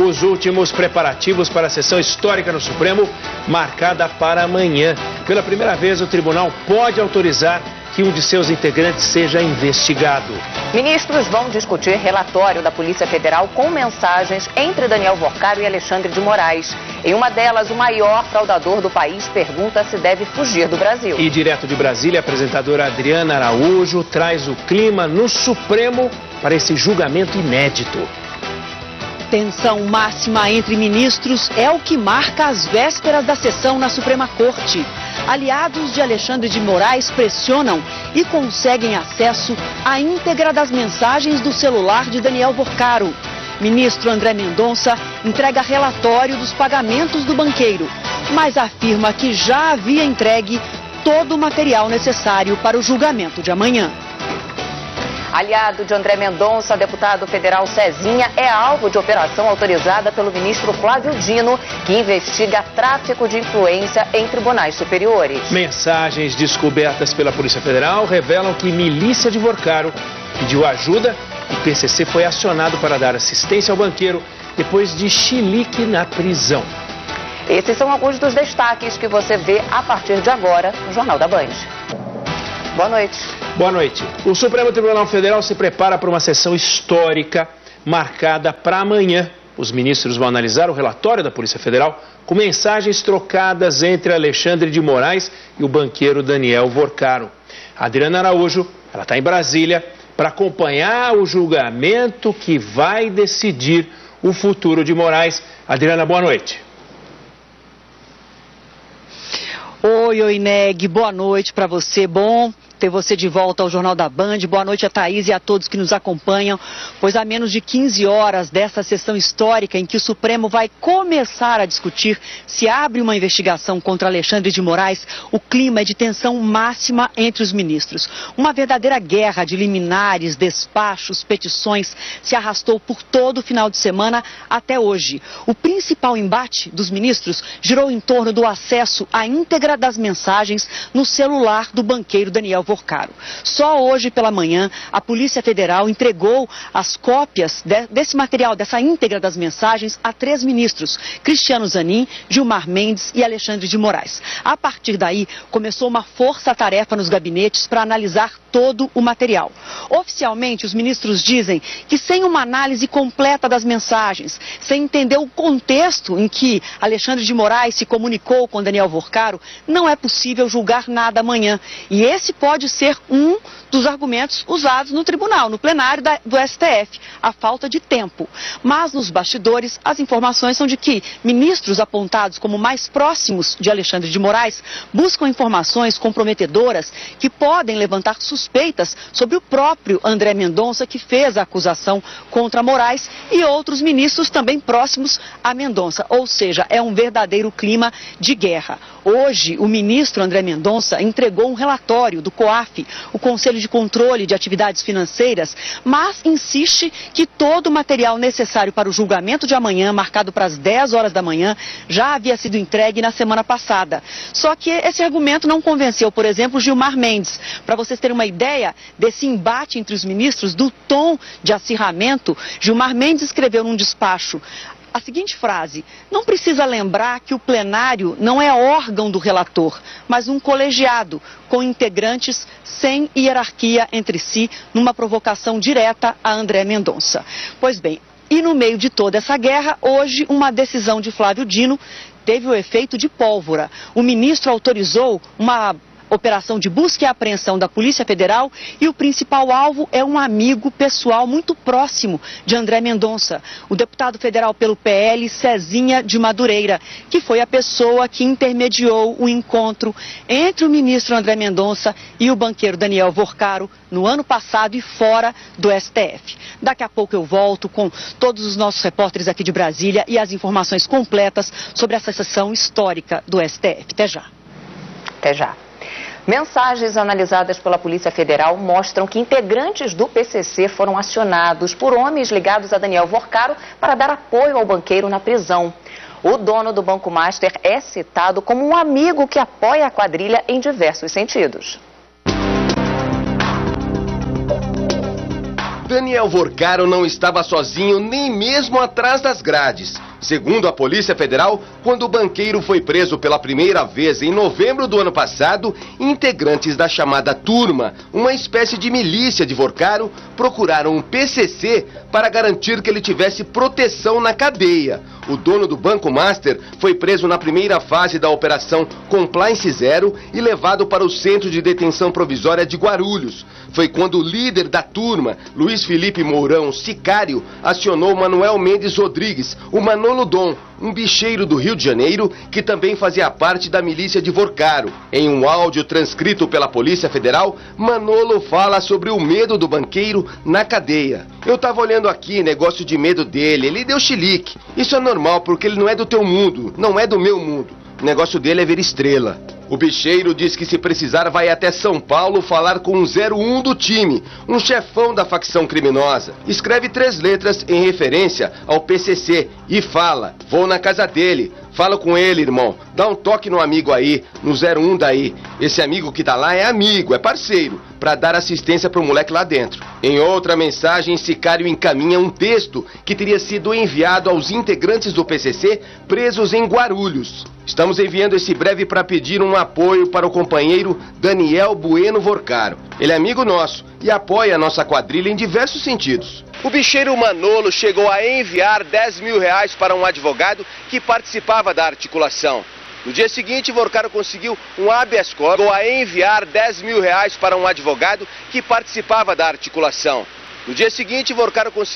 os últimos preparativos para a sessão histórica no Supremo, marcada para amanhã. Pela primeira vez, o tribunal pode autorizar que um de seus integrantes seja investigado. Ministros vão discutir relatório da Polícia Federal com mensagens entre Daniel Vorcaro e Alexandre de Moraes. Em uma delas, o maior fraudador do país pergunta se deve fugir do Brasil. E direto de Brasília, a apresentadora Adriana Araújo traz o clima no Supremo para esse julgamento inédito. Tensão máxima entre ministros é o que marca as vésperas da sessão na Suprema Corte. Aliados de Alexandre de Moraes pressionam e conseguem acesso à íntegra das mensagens do celular de Daniel Vorcaro. Ministro André Mendonça entrega relatório dos pagamentos do banqueiro, mas afirma que já havia entregue todo o material necessário para o julgamento de amanhã. Aliado de André Mendonça, deputado federal Cezinha é alvo de operação autorizada pelo ministro Flávio Dino, que investiga tráfico de influência em tribunais superiores. Mensagens descobertas pela Polícia Federal revelam que milícia de Vorcaro pediu ajuda e o PCC foi acionado para dar assistência ao banqueiro depois de chilique na prisão. Esses são alguns dos destaques que você vê a partir de agora no Jornal da Band. Boa noite. Boa noite. O Supremo Tribunal Federal se prepara para uma sessão histórica marcada para amanhã. Os ministros vão analisar o relatório da Polícia Federal com mensagens trocadas entre Alexandre de Moraes e o banqueiro Daniel Vorcaro. A Adriana Araújo, ela está em Brasília para acompanhar o julgamento que vai decidir o futuro de Moraes. Adriana, boa noite. Oi, Neg, boa noite para você. Bom ter você de volta ao Jornal da Band. Boa noite a Thaís e a todos que nos acompanham, pois há menos de 15 horas dessa sessão histórica em que o Supremo vai começar a discutir se abre uma investigação contra Alexandre de Moraes, o clima é de tensão máxima entre os ministros. Uma verdadeira guerra de liminares, despachos, petições se arrastou por todo o final de semana até hoje. O principal embate dos ministros girou em torno do acesso à íntegra das mensagens no celular do banqueiro Daniel Vorcaro. Só hoje pela manhã, a Polícia Federal entregou as cópias desse material, dessa íntegra das mensagens, a 3 ministros, Cristiano Zanin, Gilmar Mendes e Alexandre de Moraes. A partir daí, começou uma força-tarefa nos gabinetes para analisar todo o material. Oficialmente, os ministros dizem que sem uma análise completa das mensagens, sem entender o contexto em que Alexandre de Moraes se comunicou com Daniel Vorcaro, não é possível julgar nada amanhã. E esse pode ser um dos argumentos usados no tribunal, no plenário do STF, a falta de tempo. Mas nos bastidores, as informações são de que ministros apontados como mais próximos de Alexandre de Moraes buscam informações comprometedoras que podem levantar suspeitas sobre o próprio André Mendonça, que fez a acusação contra Moraes, e outros ministros também próximos a Mendonça. Ou seja, é um verdadeiro clima de guerra. Hoje, o ministro André Mendonça entregou um relatório do COAF, o Conselho de Controle de Atividades Financeiras, mas insiste que todo o material necessário para o julgamento de amanhã, marcado para as 10 horas da manhã, já havia sido entregue na semana passada. Só que esse argumento não convenceu, por exemplo, Gilmar Mendes. Para vocês terem uma ideia desse embate entre os ministros, do tom de acirramento, Gilmar Mendes escreveu num despacho a seguinte frase: não precisa lembrar que o plenário não é órgão do relator, mas um colegiado com integrantes sem hierarquia entre si, numa provocação direta a André Mendonça. Pois bem, e no meio de toda essa guerra, hoje uma decisão de Flávio Dino teve o efeito de pólvora. O ministro autorizou uma operação de busca e apreensão da Polícia Federal e o principal alvo é um amigo pessoal muito próximo de André Mendonça, o deputado federal pelo PL, Cezinha de Madureira, que foi a pessoa que intermediou o encontro entre o ministro André Mendonça e o banqueiro Daniel Vorcaro no ano passado e fora do STF. Daqui a pouco eu volto com todos os nossos repórteres aqui de Brasília e as informações completas sobre essa sessão histórica do STF. Até já. Até já. Mensagens analisadas pela Polícia Federal mostram que integrantes do PCC foram acionados por homens ligados a Daniel Vorcaro para dar apoio ao banqueiro na prisão. O dono do Banco Master é citado como um amigo que apoia a quadrilha em diversos sentidos. Daniel Vorcaro não estava sozinho nem mesmo atrás das grades. Segundo a Polícia Federal, quando o banqueiro foi preso pela primeira vez em novembro do ano passado, integrantes da chamada Turma, uma espécie de milícia de Vorcaro, procuraram um PCC para garantir que ele tivesse proteção na cadeia. O dono do Banco Master foi preso na primeira fase da Operação Compliance Zero e levado para o Centro de Detenção Provisória de Guarulhos. Foi quando o líder da Turma, Luiz Felipe Mourão, sicário, acionou Manuel Mendes Rodrigues, o Manolo Dom, um bicheiro do Rio de Janeiro, que também fazia parte da milícia de Vorcaro. Em um áudio transcrito pela Polícia Federal, Manolo fala sobre o medo do banqueiro na cadeia. Eu tava olhando aqui, negócio de medo dele, ele deu chilique. Isso é normal, porque ele não é do teu mundo, não é do meu mundo. O negócio dele é ver estrela. O bicheiro diz que se precisar vai até São Paulo falar com um 01 do time, um chefão da facção criminosa. Escreve 3 letras em referência ao PCC e fala: vou na casa dele, fala com ele, irmão, dá um toque no amigo aí, no 01 daí. Esse amigo que tá lá é amigo, é parceiro, para dar assistência pro moleque lá dentro. Em outra mensagem, sicário encaminha um texto que teria sido enviado aos integrantes do PCC presos em Guarulhos. Estamos enviando esse breve para pedir um apoio para o companheiro Daniel Bueno Vorcaro. Ele é amigo nosso e apoia a nossa quadrilha em diversos sentidos. O bicheiro Manolo chegou a enviar R$10 mil para um advogado que participava da articulação. No dia seguinte, Vorcaro conseguiu um habeas corpus, chegou a enviar R$10 mil para um advogado que participava da articulação. No dia seguinte, Vorcaro conseguiu